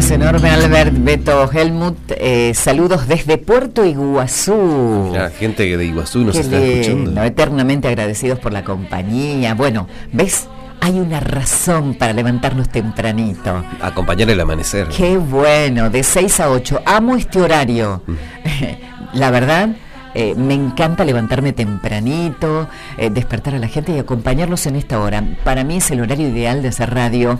abrazo enorme, Albert, Beto, Helmut. Saludos desde Puerto Iguazú. La gente de Iguazú nos está escuchando. Eternamente agradecidos por la compañía. Bueno, ¿ves? Hay una razón para levantarnos tempranito. Acompañar el amanecer. Qué bueno, de 6 a 8. Amo este horario. La verdad, me encanta levantarme tempranito, despertar a la gente y acompañarlos en esta hora. Para mí es el horario ideal de hacer radio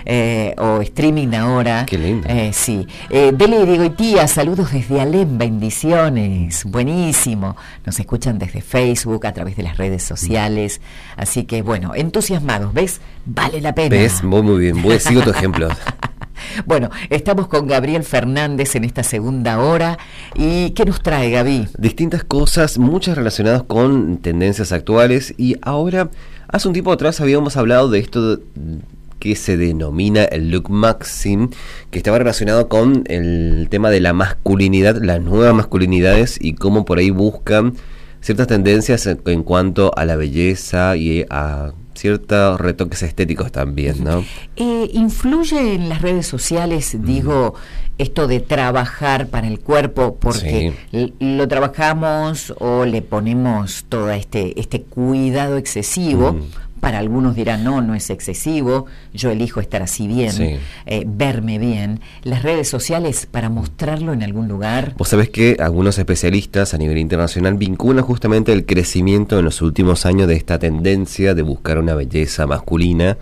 o streaming ahora. Qué lindo. Sí. Dele y Diego y tía, saludos desde Alem, bendiciones. Buenísimo. Nos escuchan desde Facebook, a través de las redes sociales. Así que, bueno, entusiasmados, ¿ves? Vale la pena. ¿Ves? Muy bien. Sigo tu ejemplo. Bueno, estamos con Gabriel Fernández en esta segunda hora. ¿Y qué nos trae, Gaby? Distintas cosas, muchas relacionadas con tendencias actuales. Y ahora, hace un tiempo atrás habíamos hablado de esto que se denomina el look maxim, que estaba relacionado con el tema de la masculinidad, las nuevas masculinidades y cómo por ahí buscan ciertas tendencias en cuanto a la belleza y a ciertos retoques estéticos también, ¿no? ¿Influye en las redes sociales, digo, esto de trabajar para el cuerpo? Porque lo trabajamos o le ponemos todo este cuidado excesivo. Para algunos dirán, no es excesivo, yo elijo estar así bien, verme bien. Las redes sociales, para mostrarlo en algún lugar. Vos sabés que algunos especialistas a nivel internacional vinculan justamente el crecimiento en los últimos años de esta tendencia de buscar una belleza masculina,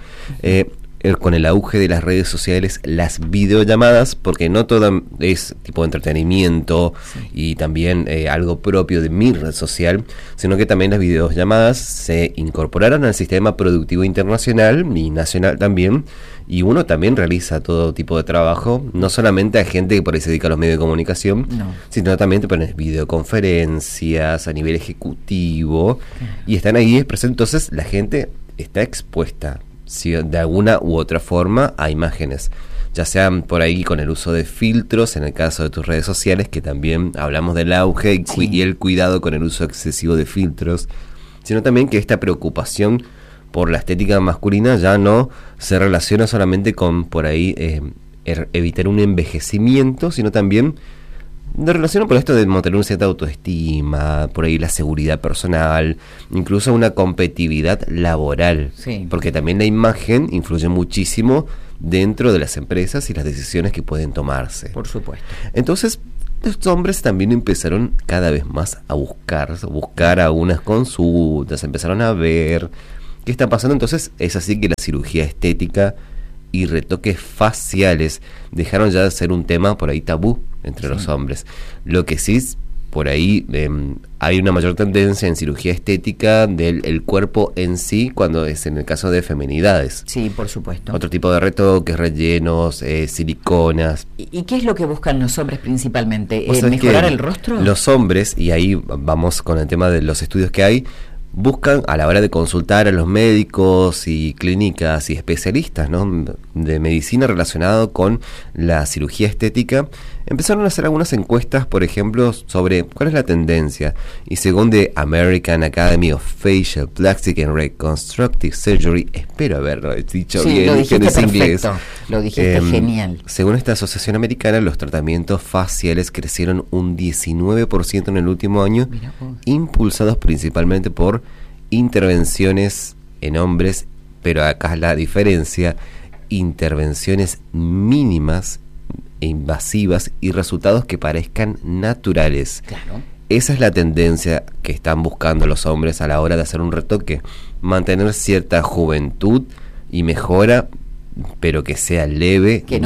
con el auge de las redes sociales, las videollamadas, porque no todo es tipo de entretenimiento y también algo propio de mi red social, sino que también las videollamadas se incorporaron al sistema productivo internacional y nacional también, y uno también realiza todo tipo de trabajo, no solamente a gente que por ahí se dedica a los medios de comunicación, sino también te pones videoconferencias a nivel ejecutivo, y están ahí presentes, entonces la gente está expuesta de alguna u otra forma a imágenes, ya sean por ahí con el uso de filtros, en el caso de tus redes sociales, que también hablamos del auge y el cuidado con el uso excesivo de filtros, sino también que esta preocupación por la estética masculina ya no se relaciona solamente con por ahí evitar un envejecimiento, sino también de relación por esto de mantener una cierta autoestima, por ahí la seguridad personal, incluso una competitividad laboral, porque también la imagen influye muchísimo dentro de las empresas y las decisiones que pueden tomarse. Por supuesto. Entonces, los hombres también empezaron cada vez más a buscar algunas consultas, empezaron a ver qué está pasando. Entonces, es así que la cirugía estética y retoques faciales dejaron ya de ser un tema por ahí tabú entre los hombres. Lo que sí, por ahí hay una mayor tendencia en cirugía estética del cuerpo en sí, cuando es en el caso de feminidades. Sí, por supuesto. Otro tipo de retoques, rellenos, siliconas. ¿Y qué es lo que buscan los hombres principalmente? ¿Mejorar el rostro? Los hombres, y ahí vamos con el tema de los estudios que hay, buscan a la hora de consultar a los médicos y clínicas y especialistas, ¿no?, de medicina relacionado con la cirugía estética, empezaron a hacer algunas encuestas, por ejemplo, sobre cuál es la tendencia, y según The American Academy of Facial Plastic and Reconstructive Surgery, espero haberlo dicho bien, lo dijiste en inglés. Lo dijiste genial. Según esta asociación americana, los tratamientos faciales crecieron un 19% en el último año, impulsados principalmente por intervenciones en hombres, pero acá es la diferencia: intervenciones mínimas e invasivas y resultados que parezcan naturales. Claro. Esa es la tendencia que están buscando los hombres a la hora de hacer un retoque: mantener cierta juventud y mejora, pero que sea leve, que no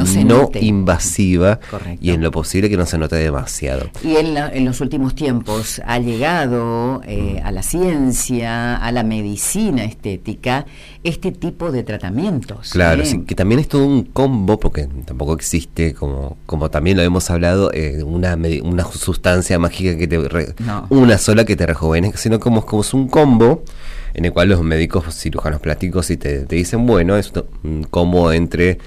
invasiva. Correcto. Y en lo posible que no se note demasiado. Y en los últimos tiempos ha llegado a la ciencia, a la medicina estética, este tipo de tratamientos. Claro, sí, que también es todo un combo, porque tampoco existe, como también lo hemos hablado, una sustancia mágica que una sola que te rejuvenezca, sino como es un combo en el cual los médicos cirujanos plásticos te dicen, bueno, es un combo entre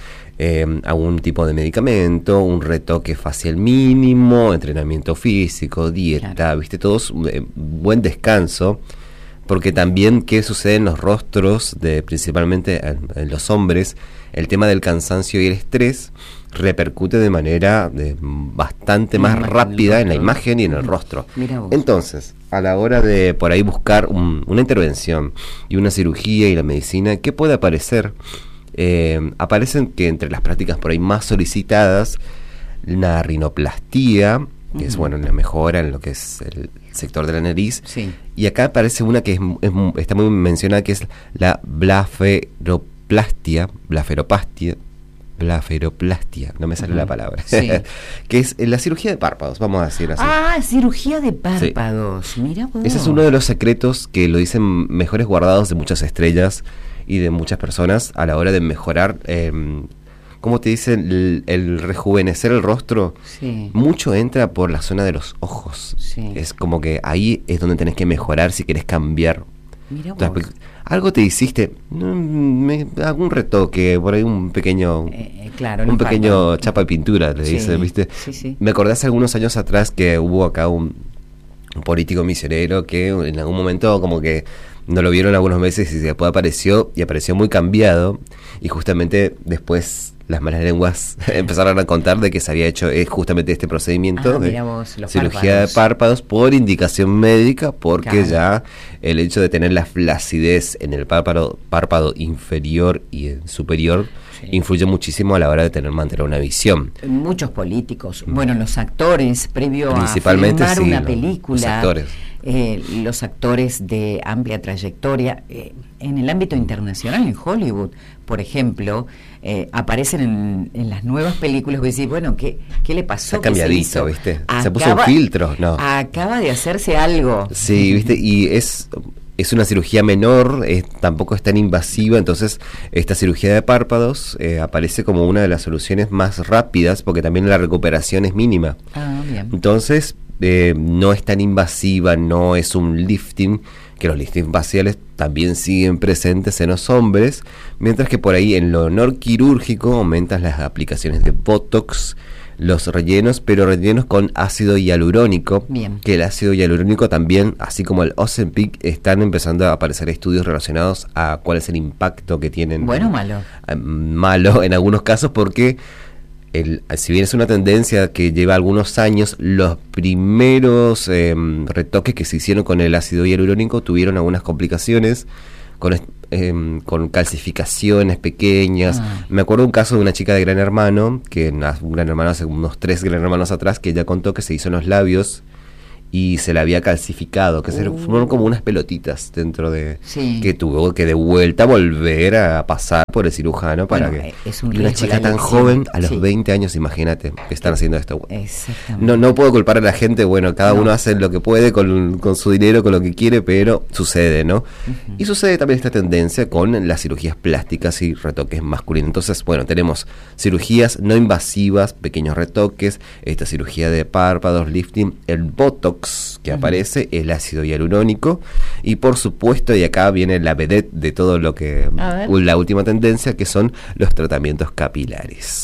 algún tipo de medicamento, un retoque facial mínimo, entrenamiento físico, dieta, viste, todos buen descanso, porque también qué sucede en los rostros, principalmente en los hombres, el tema del cansancio y el estrés repercute de manera bastante más rápida en la imagen y en el rostro. Entonces, a la hora de por ahí buscar una intervención y una cirugía y la medicina, ¿qué puede aparecer? Aparecen que entre las prácticas por ahí más solicitadas, la rinoplastía, que es una mejora en lo que es el sector de la nariz, y acá aparece una que está muy mencionada, que es la blaferoplastia, no me sale la palabra, que es la cirugía de párpados, vamos a decir así. Cirugía de párpados, mira vos. Ese es uno de los secretos que lo dicen mejores guardados de muchas estrellas y de muchas personas a la hora de mejorar, ¿cómo te dicen? El rejuvenecer el rostro. Mucho entra por la zona de los ojos. Es como que ahí es donde tenés que mejorar si querés cambiar. Mira vos. Algo te hiciste, algún retoque, por ahí un pequeño pequeño chapa de pintura, le dicen, ¿viste? Me acordé hace algunos años atrás que hubo acá un político misionero que en algún momento como que no lo vieron algunos meses y después apareció muy cambiado, y justamente después las malas lenguas empezaron a contar de que se había hecho justamente este procedimiento de cirugía de párpados por indicación médica, porque ya el hecho de tener la flacidez en el párpado inferior y superior influye muchísimo a la hora de mantener una visión. Muchos políticos, los actores, previo principalmente, a filmar una película, los actores de amplia trayectoria, en el ámbito internacional, en Hollywood, por ejemplo, aparecen en las nuevas películas, y decís, ¿qué le pasó? Está cambiadito, ¿viste? Se puso un filtro, ¿no? Acaba de hacerse algo. Sí, ¿viste? Y es una cirugía menor, tampoco es tan invasiva, entonces esta cirugía de párpados aparece como una de las soluciones más rápidas, porque también la recuperación es mínima. Bien. Entonces, no es tan invasiva, no es un lifting, que los liftings faciales también siguen presentes en los hombres, mientras que por ahí en lo no quirúrgico aumentan las aplicaciones de Botox, los rellenos, pero rellenos con ácido hialurónico. Que el ácido hialurónico también, así como el Ozempic, están empezando a aparecer estudios relacionados a cuál es el impacto que tienen. ¿Bueno o malo? Malo en algunos casos, porque si bien es una tendencia que lleva algunos años, los primeros retoques que se hicieron con el ácido hialurónico tuvieron algunas complicaciones con calcificaciones pequeñas. Me acuerdo un caso de una chica de Gran Hermano, un Gran Hermano hace unos 3 Gran Hermanos atrás, que ella contó que se hizo en los labios y se la había calcificado, que se fueron como unas pelotitas dentro de... que tuvo que de vuelta volver a pasar por el cirujano para que... una chica tan joven, a los 20 años, imagínate, que están haciendo esto. Exactamente. No puedo culpar a la gente, cada uno hace lo que puede con su dinero, con lo que quiere, pero sucede, ¿no? Y sucede también esta tendencia con las cirugías plásticas y retoques masculinos. Entonces, tenemos cirugías no invasivas, pequeños retoques, esta cirugía de párpados, lifting, el Botox, que aparece, el ácido hialurónico, y por supuesto, y acá viene la vedette de todo lo que la última tendencia, que son los tratamientos capilares.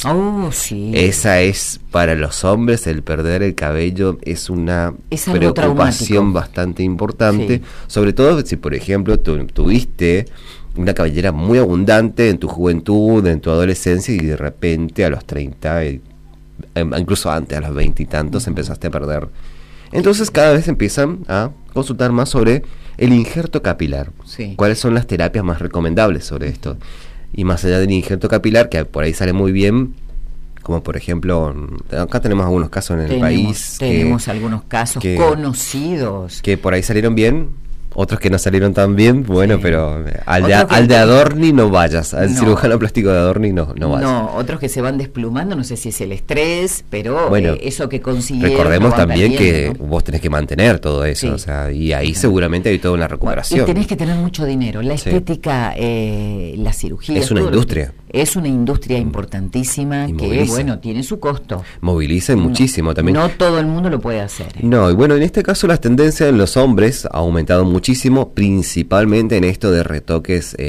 Esa es para los hombres, el perder el cabello es una preocupación bastante importante, sobre todo si por ejemplo tuviste una cabellera muy abundante en tu juventud, en tu adolescencia, y de repente a los 30, incluso antes, a los 20 y tantos, empezaste a perder. Entonces cada vez empiezan a consultar más sobre el injerto capilar. ¿Cuáles son las terapias más recomendables sobre esto? Y más allá del injerto capilar, que por ahí sale muy bien, como por ejemplo, acá tenemos algunos casos en el país. Tenemos algunos casos conocidos. Que por ahí salieron bien. Otros que no salieron tan bien, pero al de Adorni no vayas, al cirujano plástico de Adorni no vayas. No, otros que se van desplumando, no sé si es el estrés, pero eso que consiguieron. Recordemos también que vos tenés que mantener todo eso, y ahí seguramente hay toda una recuperación. Y tenés que tener mucho dinero. La estética, la cirugía. Es una industria. Es una industria importantísima que, tiene su costo. Moviliza muchísimo también. No todo el mundo lo puede hacer. No, y en este caso las tendencias en los hombres ha aumentado muchísimo, principalmente en esto de retoques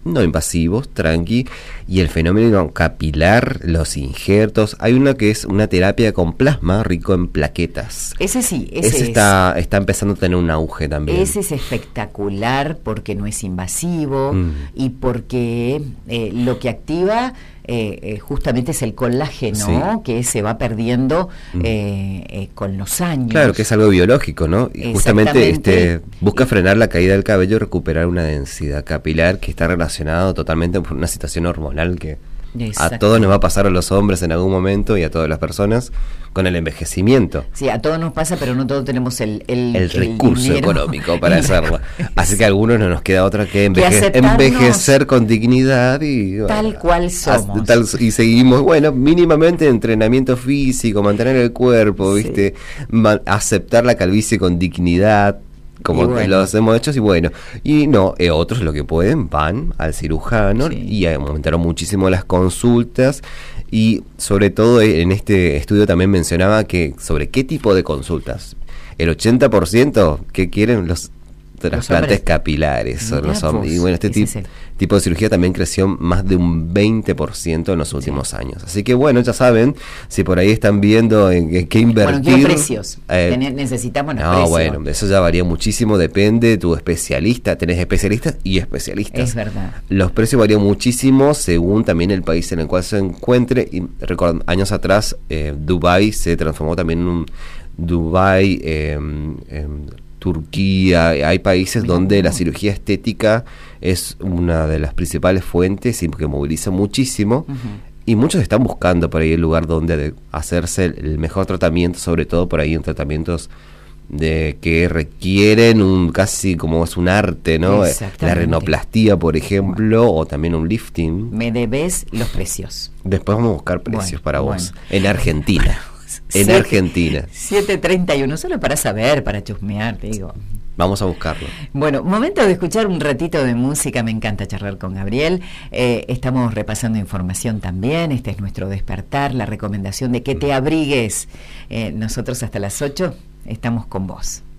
no invasivos, tranqui, y el fenómeno capilar, los injertos. Hay una que es una terapia con plasma rico en plaquetas. Ese sí, ese está empezando a tener un auge también. Ese es espectacular porque no es invasivo y porque lo que activa justamente es el colágeno, que se va perdiendo con los años. Claro, que es algo biológico, ¿no? Y justamente busca frenar la caída del cabello y recuperar una densidad capilar que está relacionado totalmente con una situación hormonal que a todos nos va a pasar, a los hombres en algún momento y a todas las personas con el envejecimiento. Sí, a todos nos pasa, pero no todos tenemos el recurso económico para hacerlo. Así que a algunos no nos queda otra que envejecer con dignidad y tal cual somos. Y seguimos, bueno, mínimamente entrenamiento físico, mantener el cuerpo, ¿viste? Aceptar la calvicie con dignidad, como los hemos hecho, y no, otros lo que pueden van al cirujano y aumentaron muchísimo las consultas, y sobre todo en este estudio también mencionaba que sobre qué tipo de consultas, el 80% que quieren los trasplantes capilares son los hombres. Y bueno, este tipo de cirugía también creció más de un 20% en los últimos años. Así que bueno, ya saben, si por ahí están viendo en qué invertir. Bueno, ¿qué precios? Necesitamos los precios. Bueno, eso ya varía muchísimo, depende de tu especialista. Tenés especialistas y especialistas. Es verdad. Los precios varían muchísimo según también el país en el cual se encuentre. Y recuerdo, años atrás, Dubái se transformó también en un Dubái Turquía. Hay países donde la cirugía estética es una de las principales fuentes y que moviliza muchísimo, y muchos están buscando por ahí el lugar donde hacerse el mejor tratamiento, sobre todo por ahí en tratamientos que requieren casi como es un arte, ¿no? La rinoplastía, por ejemplo, o también un lifting. Me debes los precios. Después vamos a buscar precios para vos en Argentina. En Argentina. 7:31, solo para saber, para chusmear, te digo. Vamos a buscarlo. Bueno, momento de escuchar un ratito de música. Me encanta charlar con Gabriel. Estamos repasando información también. Este es nuestro despertar, la recomendación de que te abrigues. Nosotros hasta las 8 estamos con vos.